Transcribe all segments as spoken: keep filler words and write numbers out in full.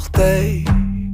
orteils.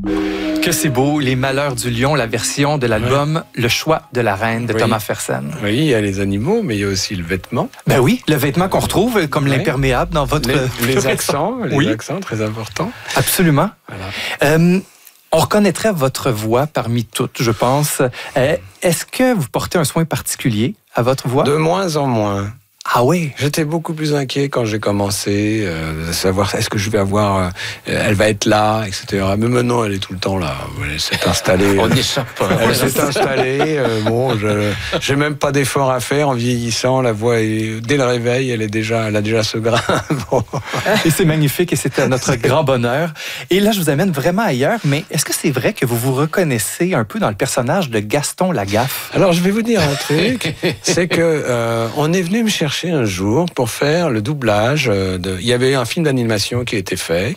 Que c'est beau, Les Malheurs du Lion, la version de l'album ouais. Le choix de la reine de oui. Thomas Fersen. Oui, il y a les animaux, mais il y a aussi le vêtement. Ben oui, le vêtement qu'on retrouve comme oui. l'imperméable dans votre... Les, les accents, les oui. accents, très importants. Absolument. Voilà. Euh, on reconnaîtrait votre voix parmi toutes, je pense. Euh, est-ce que vous portez un soin particulier à votre voix? De moins en moins. Ah oui? J'étais beaucoup plus inquiet quand j'ai commencé, euh, de savoir est-ce que je vais avoir, euh, elle va être là, et cetera. Mais maintenant, elle est tout le temps là. Elle s'est installée. On échappe pas. Elle s'est installée. Euh, bon, je, j'ai même pas d'effort à faire en vieillissant. La voix est, dès le réveil, elle est déjà, elle a déjà ce grain. Bon. Et c'est magnifique et c'est à notre grand bonheur. Et là, je vous amène vraiment ailleurs. Mais est-ce que c'est vrai que vous vous reconnaissez un peu dans le personnage de Gaston Lagaffe? Alors, je vais vous dire un truc. C'est que euh, on est venu me chercher un jour pour faire le doublage de... Il y avait un film d'animation qui a été fait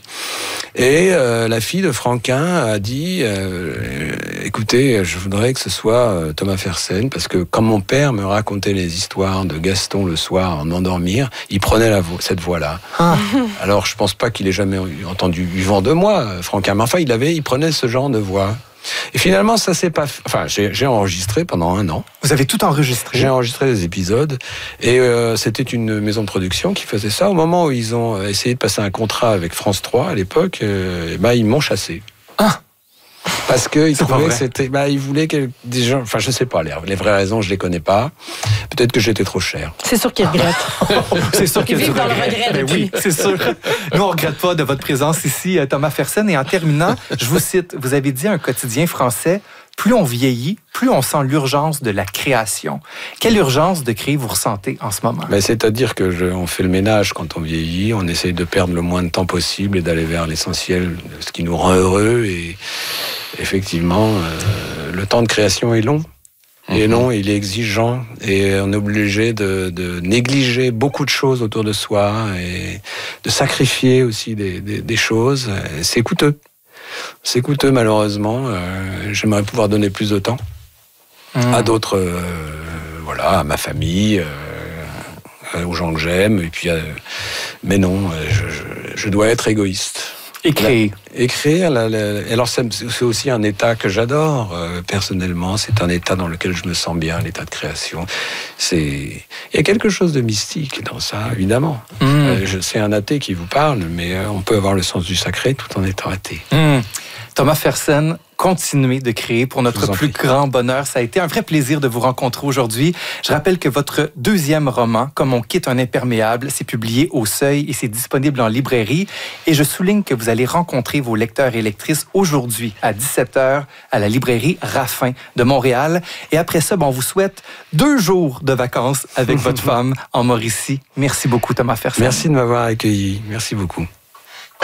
et euh, la fille de Franquin a dit euh, écoutez, je voudrais que ce soit euh, Thomas Fersen parce que quand mon père me racontait les histoires de Gaston le soir en endormir, il prenait la vo- cette voix-là. Ah. Alors je pense pas qu'il ait jamais entendu du vent de moi, Franquin, mais enfin il avait, il prenait ce genre de voix. Et finalement, ça s'est pas fait. Enfin, j'ai, j'ai enregistré pendant un an. Vous avez tout enregistré? J'ai enregistré des épisodes. Et euh, c'était une maison de production qui faisait ça. Au moment où ils ont essayé de passer un contrat avec France trois à l'époque, euh, bah, ils m'ont chassé. Ah! Parce qu'ils trouvaient que c'était. Bah, ils voulaient que des gens. Enfin, je sais pas, les, les vraies raisons, je les connais pas. Peut-être que j'étais trop cher. C'est sûr qu'ils regrettent. C'est sûr qu'ils vivent dans le regret depuis. Oui, c'est sûr. Nous, on ne regrette pas de votre présence ici, Thomas Fersen. Et en terminant, je vous cite, vous avez dit à un quotidien français, plus on vieillit, plus on sent l'urgence de la création. Quelle urgence de créer vous ressentez en ce moment? Ben, c'est-à-dire que je, on fait le ménage quand on vieillit, on essaye de perdre le moins de temps possible et d'aller vers l'essentiel, ce qui nous rend heureux. Et effectivement, euh, le temps de création est long. Et non, il est exigeant et on est obligé de, de négliger beaucoup de choses autour de soi et de sacrifier aussi des, des, des choses. C'est coûteux. C'est coûteux malheureusement. Euh, j'aimerais pouvoir donner plus de temps mmh. à d'autres, euh, voilà, à ma famille, euh, aux gens que j'aime. Et puis, euh, mais non, je, je, je dois être égoïste. Écrire. Écrire, la, la, alors c'est aussi un état que j'adore euh, personnellement. C'est un état dans lequel je me sens bien, l'état de création. C'est, il y a quelque chose de mystique dans ça, évidemment. Mmh. Euh, je, c'est un athée qui vous parle, mais euh, on peut avoir le sens du sacré tout en étant athée. Mmh. Thomas Fersen, continuez de créer pour notre plus prie. grand bonheur. Ça a été un vrai plaisir de vous rencontrer aujourd'hui. Je rappelle que votre deuxième roman, Comme on quitte un imperméable, c'est publié au Seuil et c'est disponible en librairie. Et je souligne que vous allez rencontrer vos lecteurs et lectrices aujourd'hui à dix-sept heures à la librairie Raffin de Montréal. Et après ça, ben, on vous souhaite deux jours de vacances avec votre femme en Mauricie. Merci beaucoup, Thomas Fersen. Merci de m'avoir accueilli. Merci beaucoup.